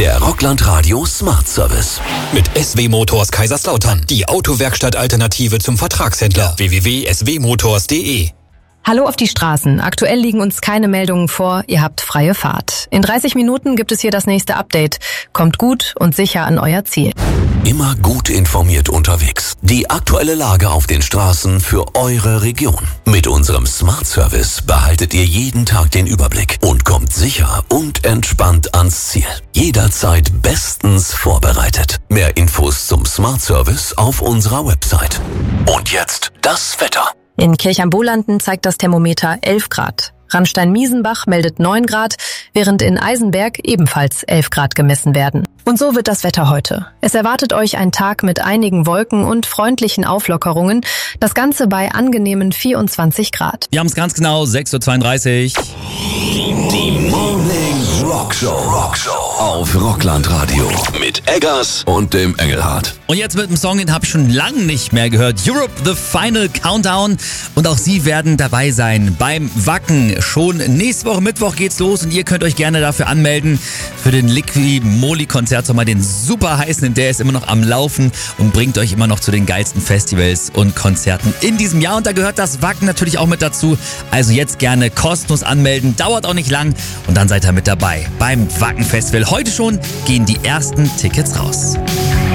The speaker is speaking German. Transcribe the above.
Der Rockland Radio Smart Service. Mit SW Motors Kaiserslautern. Die Autowerkstatt-Alternative zum Vertragshändler. www.swmotors.de. Hallo auf die Straßen. Aktuell liegen uns keine Meldungen vor. Ihr habt freie Fahrt. In 30 Minuten gibt es hier das nächste Update. Kommt gut und sicher an euer Ziel. Immer gut informiert unterwegs. Die aktuelle Lage auf den Straßen für eure Region. Mit unserem Smart Service behaltet ihr jeden Tag den Überblick und kommt sicher und entspannt ans Ziel. Jederzeit bestens vorbereitet. Mehr Infos zum Smart Service auf unserer Website. Und jetzt das Wetter. In Kirchheim-Bolanden zeigt das Thermometer 11 Grad. Rannstein-Miesenbach meldet 9 Grad, während in Eisenberg ebenfalls 11 Grad gemessen werden. Und so wird das Wetter heute. Es erwartet euch ein Tag mit einigen Wolken und freundlichen Auflockerungen. Das Ganze bei angenehmen 24 Grad. Wir haben es ganz genau, 6.32 Uhr. Die Morning Rockshow auf Rockland Radio mit Eggers und dem Engelhardt. Und jetzt mit einem Song, den habe ich schon lange nicht mehr gehört. Europe, The Final Countdown. Und auch Sie werden dabei sein beim Wacken. Schon nächste Woche Mittwoch geht's los und ihr könnt euch gerne dafür anmelden für den Liqui Moly Konzertsommer, den super heißen, der ist immer noch am Laufen und bringt euch immer noch zu den geilsten Festivals und Konzerten in diesem Jahr. Und da gehört das Wacken natürlich auch mit dazu. Also jetzt gerne kostenlos anmelden, dauert auch nicht lang und dann seid ihr mit dabei beim Wacken Festival. Heute schon gehen die ersten Tickets raus.